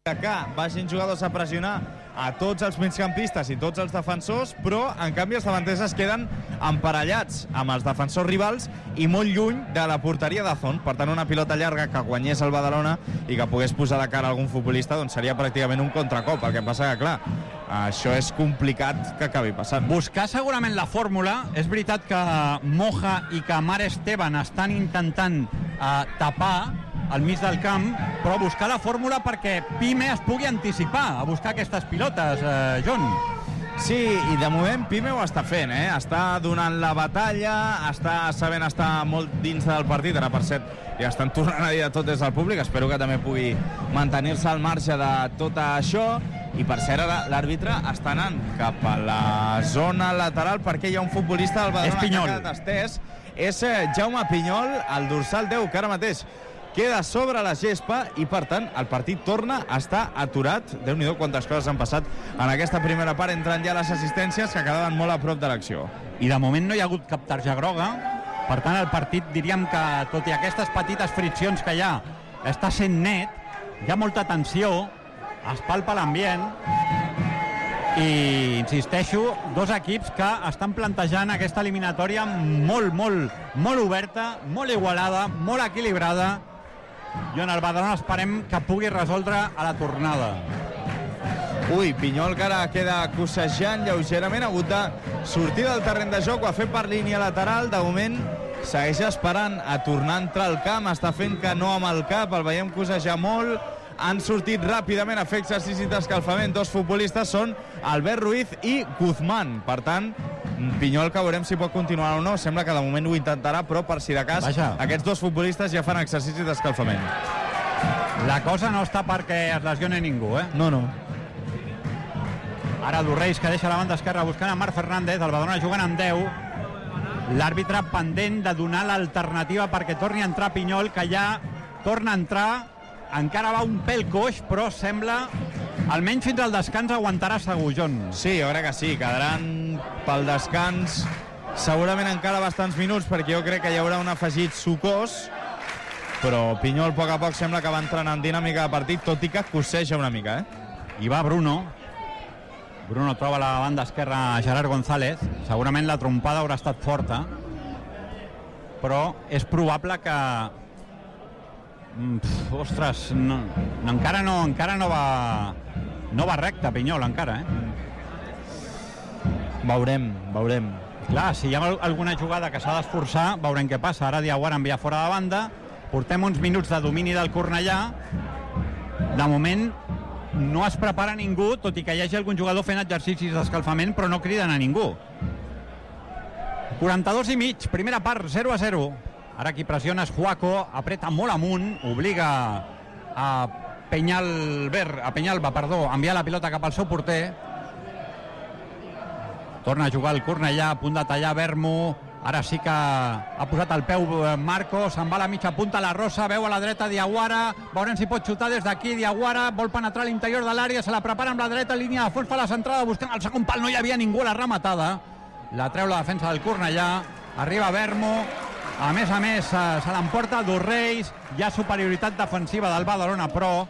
que vagin jugadors a pressionar a tots els migcampistes i tots els defensors, però en canvi els davanters es queden emparellats amb els defensors rivals i molt lluny de la porteria d'Azón. Per tant, una pilota llarga que guanyés el Badalona i que pogués posar de cara a algun futbolista, doncs seria pràcticament un contracop. El que passa que, clar, això és complicat que acabi passant. Buscar segurament la fórmula. És veritat que Moja i que Mar Esteban estan intentant tapar al mig del camp, però buscar la fórmula perquè Pime es pugui anticipar a buscar aquestes pilotes, John. Sí, i de moment Pime ho està fent, està donant la batalla, està sabent estar molt dins del partit. Ara, per cert, ja estan tornant a dir de tot des del públic, espero que també pugui mantenir-se al marge de tot això. I per cert, ara l'àrbitre està anant cap a la zona lateral perquè hi ha un futbolista del Badalona que ha quedat estès. És Jaume Pinyol, el dorsal 10, que ara mateix queda sobre la gespa i, per tant, el partit torna a estar aturat. Déu-n'hi-do quantes coses han passat en aquesta primera part. Entren ja les assistències que quedaven molt a prop de l'acció. I de moment no hi ha hagut cap tarja groga. Per tant, el partit, diríem que, tot i aquestes petites friccions que hi ha, està sent net, hi ha molta tensió, es palpa l'ambient i, insisteixo, dos equips que estan plantejant aquesta eliminatòria molt oberta, molt igualada, molt equilibrada, i on el Badalona esperem que pugui resoldre a la tornada. Ui, Pinyol que ara queda cossejant lleugerament, ha hagut de sortir del terreny de joc, ho ha fet per línia lateral, de moment segueix esperant a tornar a entrar al camp, està fent que no amb el cap, el veiem cossejar molt. Han sortit ràpidament a fer exercici d'escalfament. Dos futbolistes són Albert Ruiz i Guzmán. Per tant, Pinyol, que veurem si pot continuar o no. Sembla que de moment ho intentarà, però per si de cas, aquests dos futbolistes ja fan exercici d'escalfament. La cosa no està perquè es lesione ningú, No. Ara Durreis, que deixa la banda esquerra buscant a Marc Fernández, el Badalona jugant amb 10. L'àrbitre pendent de donar l'alternativa perquè torni a entrar Pinyol, que ja torna a entrar. Encara va un pèl coix, però sembla, almenys fins al descans, aguantarà segur, John. Sí, jo crec que sí, quedaran pel descans segurament encara bastants minuts, perquè jo crec que hi haurà un afegit sucós, però Pinyol a poc sembla que va entrant en dinàmica de partit, tot i que cosseja una mica. I va Bruno troba la banda esquerra a Gerard González. Segurament la trompada haurà estat forta, però és probable que ostres, encara no va recte Pinyol, encara, Veurem. Clar, si hi ha alguna jugada que s'ha d'esforçar, veurem què passa. Ara Diawara envia fora de banda, portem uns minuts de domini del Cornellà. De moment no es prepara ningú, tot i que hi hagi algun jugador fent exercicis d'escalfament, però no criden a ningú. 42 i mig, primera part, 0-0. Ara qui pressiona és Juaco, apreta molt amunt, obliga a Peñalba, a enviar la pilota cap al seu porter. Torna a jugar el Cornellà, a punt de tallar Vermo. Ara sí que ha posat el peu Marco, se'n va a la mitja punta la Rosa, veu a la dreta Diawara, veurem si pot xutar des d'aquí. Diawara vol penetrar a l'interior de l'àrea, se la prepara amb la dreta, línia de fons, fa la centrada buscant el segon pal, no hi havia ningú a la rematada. La treu la defensa del Cornellà, arriba Vermo, a més se l'emporta Durreis. Hi ha superioritat defensiva del Badalona, però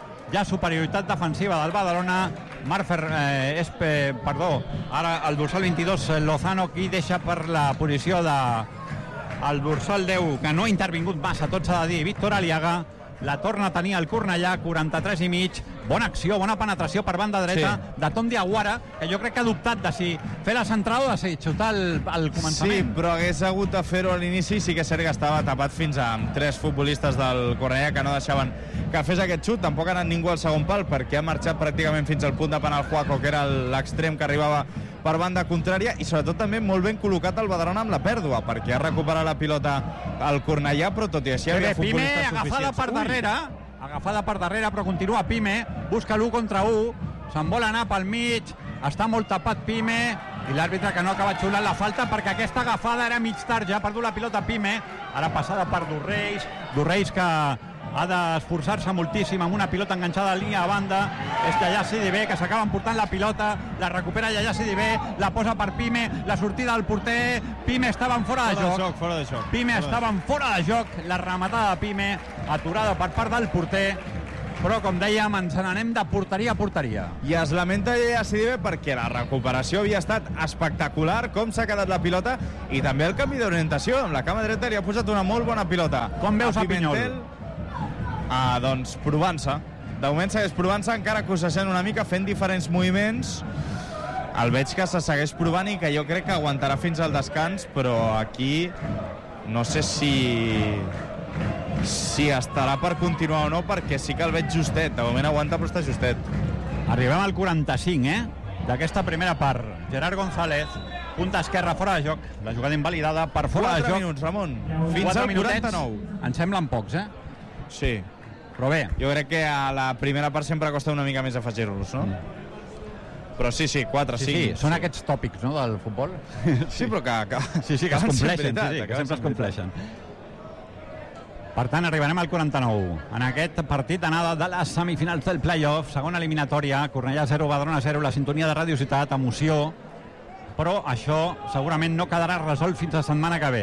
ara el dorsal 22 Lozano, qui deixa per la posició el dorsal 10, que no ha intervingut massa, tot s'ha de dir, Víctor Aliaga. La torna a tenir el Cornellà, 43 i mig. Bona acció, bona penetració per banda dreta de Tom Diawara, que jo crec que ha dubtat de si fer la centrada o de si xutar al començament. Sí, però hagués hagut de fer-ho a l'inici. Sí que és cert que estava tapat fins amb 3 futbolistes del Cornellà que no deixaven que fes aquest xut. Tampoc ha anat ningú al segon pal, perquè ha marxat pràcticament fins al punt de penal Juaco, que era l'extrem que arribava per banda contrària, i sobretot també molt ben col·locat el Badalona amb la pèrdua, perquè ha recuperat la pilota al Cornellà, però tot i així havia futbolistes suficients. Agafada per darrere, però continua Pime, busca l'1 contra 1, se'n vol anar pel mig, està molt tapat Pime, i l'àrbitre que no acaba xiulant la falta, perquè aquesta agafada era mig tard, ja ha perdut la pilota Pime, ara passada per Durreis que ha d'esforçar-se moltíssim amb una pilota enganxada a línia de banda. És Yaya Sidibé, que s'acaba emportant la pilota, la recupera Yaya Sidibé, la posa per Pime, la sortida del porter, Pime estava en fora de joc. Pime estava en fora de joc, la rematada de Pime, aturada per part del porter, però, com dèiem, ens n'anem de porteria a porteria. I es lamenta ja Sidibe perquè la recuperació havia estat espectacular, com s'ha quedat la pilota, i també el canvi d'orientació. Amb la cama dreta li ha posat una molt bona pilota. Com veus a Pinyol? Doncs provant-se. De moment segueix provant-se, encara que se sent una mica, fent diferents moviments. El veig que se segueix provant i que jo crec que aguantarà fins al descans, però aquí no sé si estarà per continuar o no, perquè sí que el veig justet. De moment aguanta, però està justet. Arribem al 45, d'aquesta primera part. Gerard González, punta esquerra, fora de joc. La jugada invalidada per fora de joc. 4 minuts, Ramon. Fins al 49. Em semblen pocs, Sí. Però bé. Jo crec que a la primera part sempre costa una mica més afegir-los, no? Però sí, 4, 5. Sí, són aquests tòpics, no?, del futbol. Sí, però que es compleixen, que sempre es compleixen. Per tant, arribarem al 49. En aquest partit d'anada de les semifinals del play-off, segona eliminatòria, Cornellà 0, Badalona 0, la sintonia de Radio Ciutat, emoció, però això segurament no quedarà resolt fins la setmana que ve.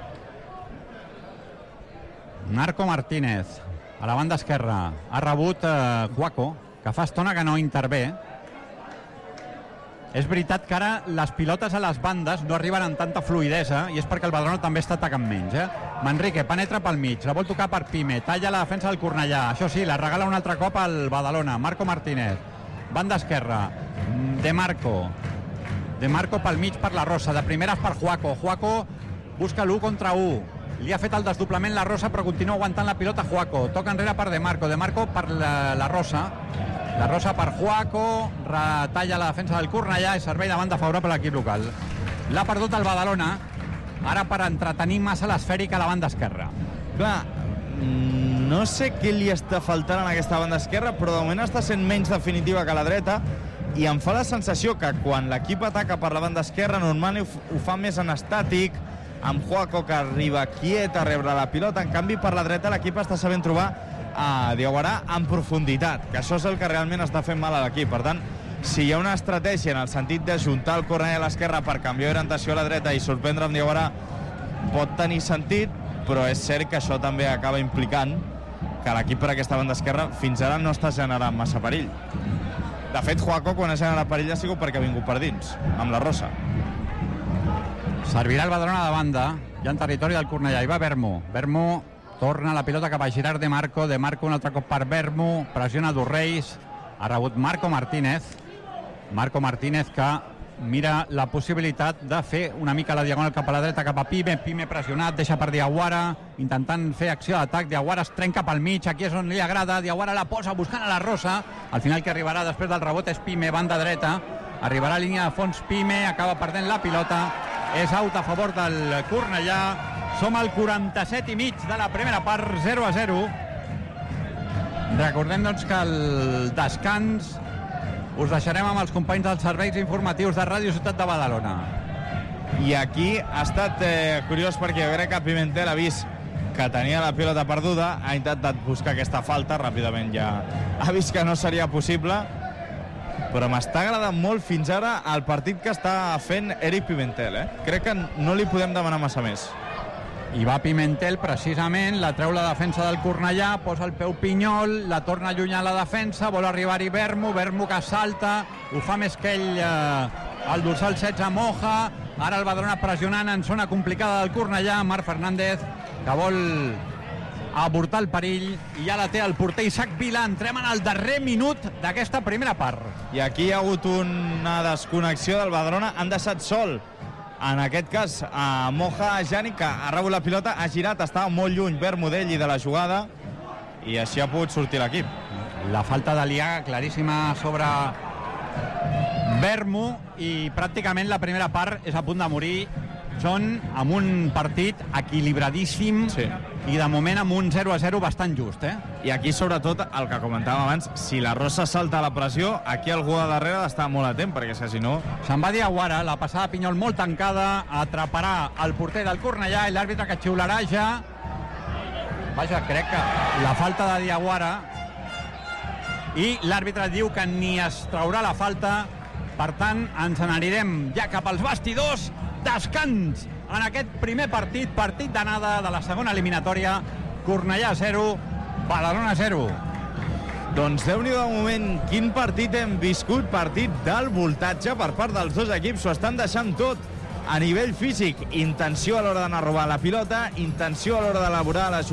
Marco Martínez, a la banda esquerra, ha rebut Juaco, que fa estona que no intervé. És veritat que ara les pilotes a les bandes no arriben amb tanta fluidesa i és perquè el Badalona també està atacant menys. Manrique penetra pel mig, la vol tocar per Pime, talla la defensa del Cornellà. Això sí, la regala un altre cop al Badalona. Marco Martínez, banda esquerra, De Marco pel mig per la Rosa, de primeres per Juaco. Juaco busca l'1 contra 1. Li ha fet el desdoblament la Rosa, però continua aguantant la pilota Juaco. Toca enrere per De Marco per la Rosa. La Rosa per Juaco, retalla la defensa del Cornellà i servei de banda favorable a l'equip local. L'ha perdut el Badalona, ara per entretenir massa l'esfèrica a la banda esquerra. Clar, no sé què li està faltant en aquesta banda esquerra, però de moment està sent menys definitiva que la dreta i em fa la sensació que quan l'equip ataca per la banda esquerra normalment ho fa més en estàtic, amb Juaco que arriba quiet a rebre la pilota. En canvi, per la dreta l'equip està sabent trobar a Diaguarà en profunditat, que això és el que realment està fent mal a l'equip. Per tant, si hi ha una estratègia en el sentit d'ajuntar el Cornellà a l'esquerra per canviar orientació a la dreta i sorprendre amb Diaguarà, pot tenir sentit, però és cert que això també acaba implicant que l'equip per aquesta banda esquerra fins ara no està generant massa perill. De fet, Juaco, quan ha generat perill, ha sigut perquè ha vingut per dins, amb la Rosa. Servirà el Badalona de banda, ja en territori del Cornellà. Hi va Vermo. Vermo torna la pilota cap a Gerard De Marco un altre cop per Vermo, pressiona Dorreis, ha rebut Marco Martínez que mira la possibilitat de fer una mica la diagonal cap a la dreta, cap a Pime pressionat, deixa per Diaguara, intentant fer acció d'atac. Diaguara es trenca pel mig, aquí és on li agrada, Diaguara la posa buscant a la Rosa, al final que arribarà després del rebot és Pime, banda dreta, arribarà a línia de fons Pime, acaba perdent la pilota, és out a favor del Cornellà. Som al 47 i mig de la primera part, 0-0. Recordem, doncs, que el descans us deixarem amb els companys dels serveis informatius de Ràdio Ciutat de Badalona. I aquí ha estat curiós perquè jo crec que Pimentel ha vist que tenia la pilota perduda, ha intentat buscar aquesta falta, ràpidament ja ha vist que no seria possible, però m'està agradant molt fins ara el partit que està fent Eric Pimentel. Crec que no li podem demanar massa més. I va Pimentel, precisament, la treu la defensa del Cornellà, posa el peu Pinyol, la torna a allunyar la defensa, vol arribar-hi Vermo que salta, ho fa més que ell el dorsal 16 Moja, ara el Badalona pressionant en zona complicada del Cornellà, Marc Fernández, que vol avortar el perill, i ja la té el porter Isaac Vila. Entrem en el darrer minut d'aquesta primera part. I aquí hi ha hagut una desconnexió del Badalona, han deixat sol en aquest cas a Moja Jani, que ha rebut la pilota, ha girat, estava molt lluny Vermo d'ell i de la jugada, i així ha pogut sortir l'equip. La falta de Liaga claríssima sobre Vermo, i pràcticament la primera part és a punt de morir. Són amb un partit equilibradíssim, sí, i de moment amb un 0-0 bastant just. I aquí, sobretot, el que comentàvem abans, si la Rosa salta la pressió, aquí algú a darrere ha d'estar molt atent, perquè és que si no... Se'n va Diaguara, la passada Pinyol molt tancada, atraparà el porter del Cornellà i l'àrbitre que xiularà ja. Vaja, crec que la falta de Diaguara, i l'àrbitre diu que ni es traurà la falta. Per tant, ens n'anirem ja cap als bastidors. Descans en aquest primer partit d'anada de la segona eliminatòria. Cornellà 0, Badalona 0. Doncs Déu-n'hi-do de moment, quin partit hem viscut, partit del voltatge per part dels dos equips, ho estan deixant tot a nivell físic, intenció a l'hora d'anar a robar la pilota, intenció a l'hora d'elaborar les